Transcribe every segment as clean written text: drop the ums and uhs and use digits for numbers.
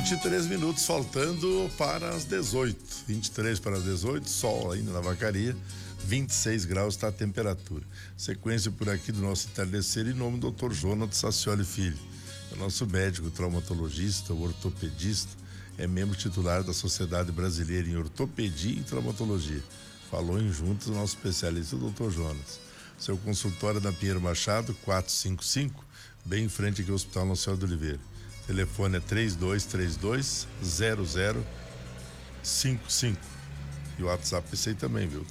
23 minutos faltando para as 18. 23 para as 18, sol ainda na Vacaria. 26 graus está a temperatura. Sequência por aqui do nosso entardecer em nome do Dr. Jonas Sacioli Filho. É o nosso médico, traumatologista, ortopedista, é membro titular da Sociedade Brasileira em Ortopedia e Traumatologia. Falou em juntos o nosso especialista, o Dr. Jonas. Seu consultório é na Pinheiro Machado, 455, bem em frente aqui ao Hospital Nossa Senhora do Oliveira. Telefone é 3232-0055. E o WhatsApp é esse aí também, viu?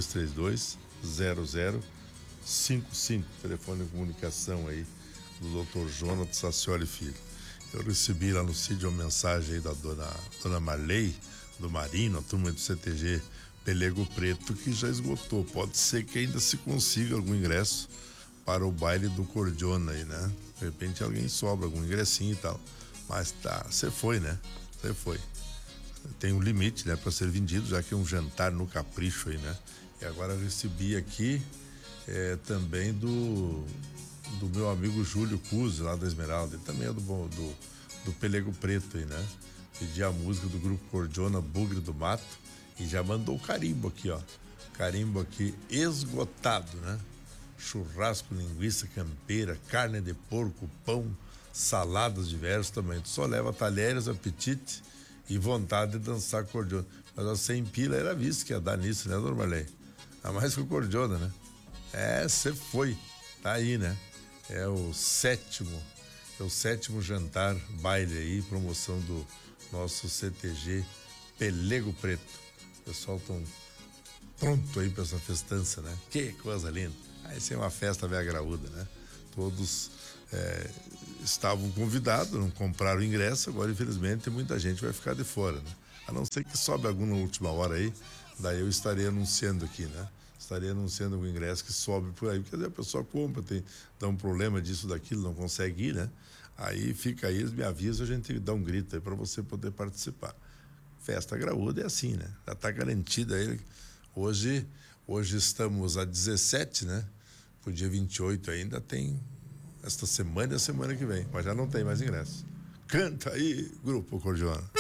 3232-0055. Telefone de comunicação aí do Dr. Jonas Sacioli Filho. Eu recebi lá no sítio uma mensagem aí da dona Marley, do Marino, a turma do CTG Pelego Preto, que já esgotou. Pode ser que ainda se consiga algum ingresso para o baile do Cordiona aí, né? De repente alguém sobra algum ingressinho e tal. Mas tá, você foi, né? Você foi. Tem um limite, né, para ser vendido, já que é um jantar no capricho aí, né? E agora eu recebi aqui também do meu amigo Júlio Cuse, lá da Esmeralda. Ele também é do Pelego Preto aí, né? Pedi a música do grupo Cordiona, Bugre do Mato, e já mandou o carimbo aqui, ó. Carimbo aqui esgotado, né? Churrasco, linguiça campeira, carne de porco, pão, saladas diversos também. Tu só leva talheres, apetite e vontade de dançar cordiona. Mas a 100 pila era visto que ia dar nisso, né, dona Marley? A mais que o cordiona, né? Você foi. Tá aí, né? É o sétimo jantar, baile aí, promoção do nosso CTG Pelego Preto. O pessoal tão pronto aí pra essa festança, né? Que coisa linda. Essa é uma festa velha graúda, né? Todos estavam convidados, não compraram o ingresso, agora infelizmente muita gente vai ficar de fora, né? A não ser que sobe alguma última hora aí, daí eu estarei anunciando aqui, né? Estarei anunciando o ingresso que sobe por aí, porque às vezes a pessoa compra, dá um problema disso, daquilo, não consegue ir, né? Aí fica aí, eles me avisam, a gente dá um grito aí para você poder participar. Festa graúda é assim, né? Já tá garantida aí. Hoje estamos a 17, né? Pro dia 28 ainda tem esta semana e a semana que vem, mas já não tem mais ingresso. Canta aí, Grupo Cordiona.